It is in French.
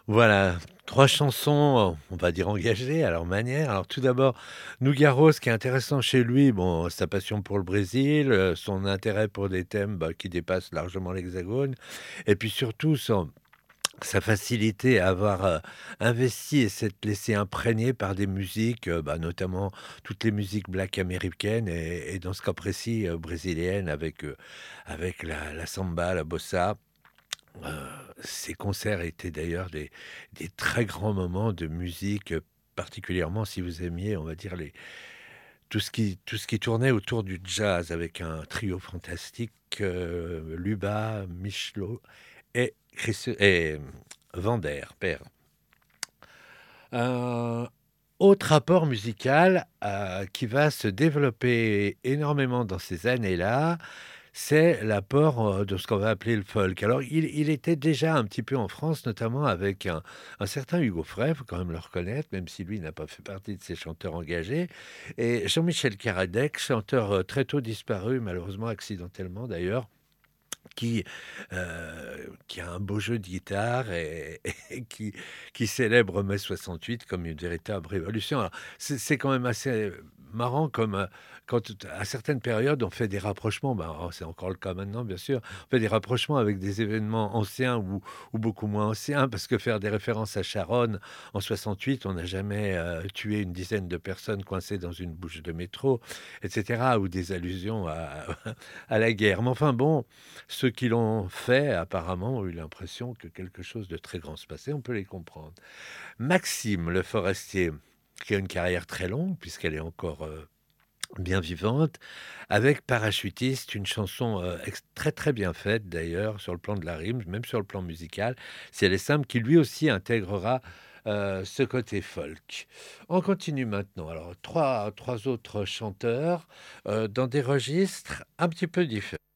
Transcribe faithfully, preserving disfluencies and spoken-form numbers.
Voilà, trois chansons, on va dire engagées à leur manière. Alors tout d'abord, Nougaro, ce qui est intéressant chez lui, bon, sa passion pour le Brésil, heu, son intérêt pour des thèmes, bah, qui dépassent largement l'Hexagone et puis surtout son sa facilité à avoir, heu, investi et s'être laissé imprégner par des musiques, heu, bah, notamment toutes les musiques black américaines et et dans ce cas précis, heu, brésiliennes avec, heu, avec la la samba, la bossa. Heu, Ces concerts étaient d'ailleurs des des très grands moments de musique, heu, particulièrement si vous aimiez, on va dire les tout ce qui tout ce qui tournait autour du jazz avec un trio fantastique, heu, Luba, Michelot et Chris et mmh, Vander, père. Un autre rapport musical, heu, qui va se développer énormément dans ces années-là, c'est l'apport, heu, de ce qu'on va appeler le folk. Alors il il était déjà un petit peu en France, notamment avec un un certain Hugo Frey, il faut quand même le reconnaître, même si lui n'a pas fait partie de ces chanteurs engagés et Jean-Michel Karadec, chanteur, heu, très tôt disparu, malheureusement accidentellement d'ailleurs, qui, heu, qui a un beau jeu de guitare et et qui qui célèbre mai soixante-huit comme une véritable révolution. Alors c'est c'est quand même assez marrant comme, heu, quand à certaines périodes on fait des rapprochements, bah, alors c'est encore le cas maintenant bien sûr, on fait des rapprochements avec des événements anciens ou ou beaucoup moins anciens parce que faire des références à Charonne en soixante-huit, on n'a jamais, heu, tué une dizaine de personnes coincées dans une bouche de métro et cetera ou des allusions à à la guerre. Mais enfin bon, ceux qui l'ont fait, apparemment, ont eu l'impression que quelque chose de très grand se passait, on peut les comprendre. Maxime Le Forestier, qui a une carrière très longue, puisqu'elle est encore euh, bien vivante, avec Parachutiste, une chanson euh, ex- très très bien faite d'ailleurs, sur le plan de la rime, même sur le plan musical, si elle est simple, qui lui aussi intégrera euh, ce côté folk. On continue maintenant. Alors, trois, trois autres chanteurs euh, dans des registres un petit peu différents.